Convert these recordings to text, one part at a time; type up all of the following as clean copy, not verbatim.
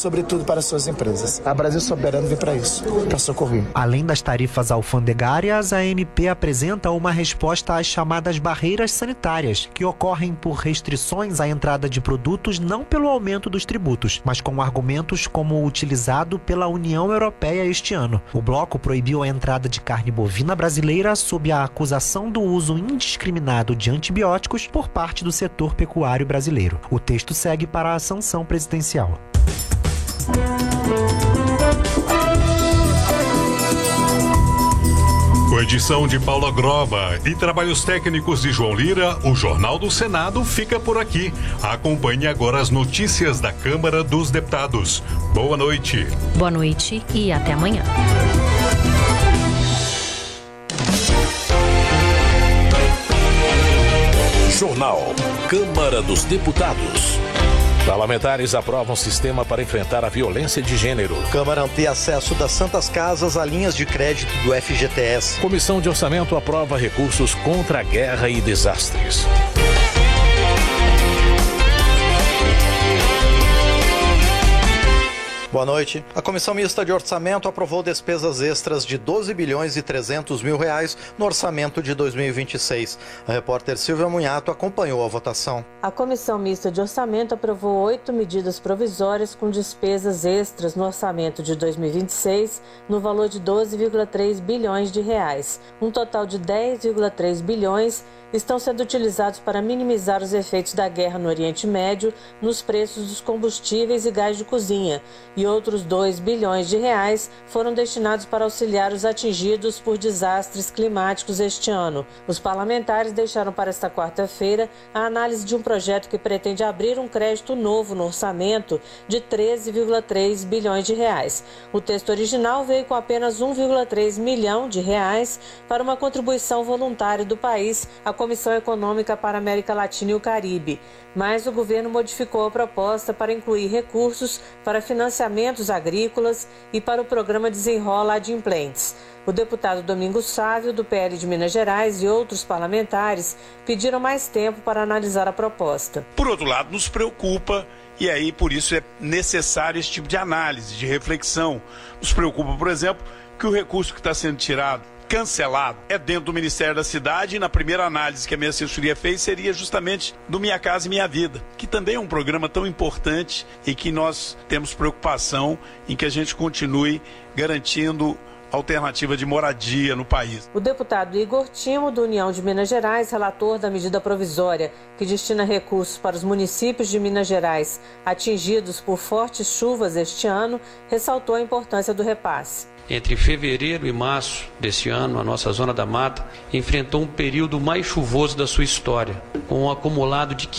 sobretudo para suas empresas. A Brasil Soberano vem para isso, para socorrer. Além das tarifas alfandegárias, a ANP apresenta uma resposta às chamadas barreiras sanitárias, que ocorrem por restrições à entrada de produtos não pelo aumento dos tributos, mas com argumentos como o utilizado pela União Europeia este ano. O bloco proibiu a entrada de carne bovina brasileira sob a acusação do uso indiscriminado de antibióticos por parte do setor pecuário brasileiro. O texto segue para a sanção presidencial. Com edição de Paula Grova e trabalhos técnicos de João Lira, o Jornal do Senado fica por aqui. Acompanhe agora as notícias da Câmara dos Deputados. Boa noite. Boa noite e até amanhã. Jornal Câmara dos Deputados. Parlamentares aprovam sistema para enfrentar a violência de gênero. Câmara amplia acesso das Santas Casas a linhas de crédito do FGTS. Comissão de Orçamento aprova recursos contra a guerra e desastres. Boa noite. A Comissão Mista de Orçamento aprovou despesas extras de 12 bilhões e 300 mil reais no orçamento de 2026. A repórter Silvia Munhato acompanhou a votação. A Comissão Mista de Orçamento aprovou 8 medidas provisórias com despesas extras no orçamento de 2026 no valor de 12,3 bilhões de reais. Um total de 10,3 bilhões estão sendo utilizados para minimizar os efeitos da guerra no Oriente Médio nos preços dos combustíveis e gás de cozinha, e outros 2 bilhões de reais foram destinados para auxiliar os atingidos por desastres climáticos este ano. Os parlamentares deixaram para esta quarta-feira a análise de um projeto que pretende abrir um crédito novo no orçamento de 13,3 bilhões de reais. O texto original veio com apenas 1,3 milhão de reais para uma contribuição voluntária do país à Comissão Econômica para a América Latina e o Caribe, mas o governo modificou a proposta para incluir recursos para financiamentos agrícolas e para o programa Desenrola Adimplentes. O deputado Domingos Sávio, do PL de Minas Gerais, e outros parlamentares pediram mais tempo para analisar a proposta. Por outro lado, nos preocupa, e aí por isso é necessário esse tipo de análise, de reflexão. Nos preocupa, por exemplo, que o recurso que está sendo tirado, cancelado, é dentro do Ministério da Cidade, e na primeira análise que a minha assessoria fez seria justamente do Minha Casa Minha Vida, que também é um programa tão importante e que nós temos preocupação em que a gente continue garantindo alternativa de moradia no país. O deputado Igor Timo, do União de Minas Gerais, relator da medida provisória que destina recursos para os municípios de Minas Gerais atingidos por fortes chuvas este ano, ressaltou a importância do repasse. Entre fevereiro e março desse ano, a nossa Zona da Mata enfrentou um período mais chuvoso da sua história, com um acumulado de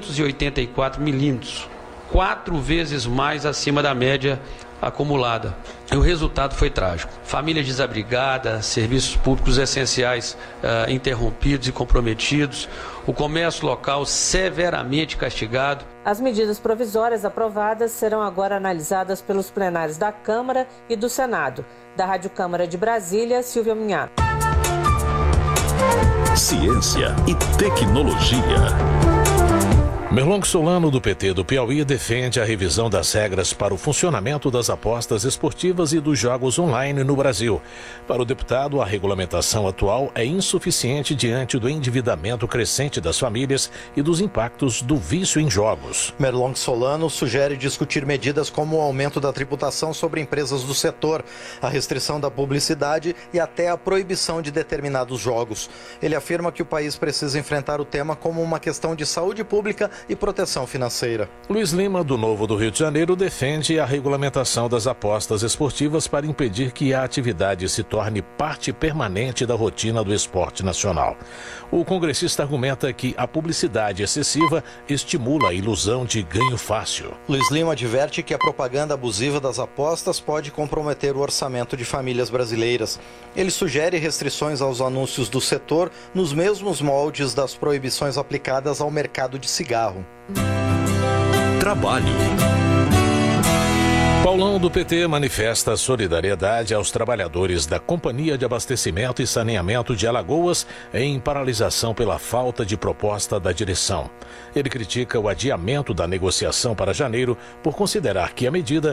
584 milímetros, 4 vezes mais acima da média acumulada. E o resultado foi trágico. Famílias desabrigadas, serviços públicos essenciais interrompidos e comprometidos, o comércio local severamente castigado. As medidas provisórias aprovadas serão agora analisadas pelos plenários da Câmara e do Senado. Da Rádio Câmara de Brasília, Silvia Munhato. Ciência e tecnologia. Merlong Solano, do PT do Piauí, defende a revisão das regras para o funcionamento das apostas esportivas e dos jogos online no Brasil. Para o deputado, a regulamentação atual é insuficiente diante do endividamento crescente das famílias e dos impactos do vício em jogos. Merlong Solano sugere discutir medidas como o aumento da tributação sobre empresas do setor, a restrição da publicidade e até a proibição de determinados jogos. Ele afirma que o país precisa enfrentar o tema como uma questão de saúde pública e proteção financeira. Luiz Lima, do Novo do Rio de Janeiro, defende a regulamentação das apostas esportivas para impedir que a atividade se torne parte permanente da rotina do esporte nacional. O congressista argumenta que a publicidade excessiva estimula a ilusão de ganho fácil. Luiz Lima adverte que a propaganda abusiva das apostas pode comprometer o orçamento de famílias brasileiras. Ele sugere restrições aos anúncios do setor nos mesmos moldes das proibições aplicadas ao mercado de cigarro. Trabalho. Paulão, do PT, manifesta solidariedade aos trabalhadores da Companhia de Abastecimento e Saneamento de Alagoas em paralisação pela falta de proposta da direção. Ele critica o adiamento da negociação para janeiro por considerar que a medida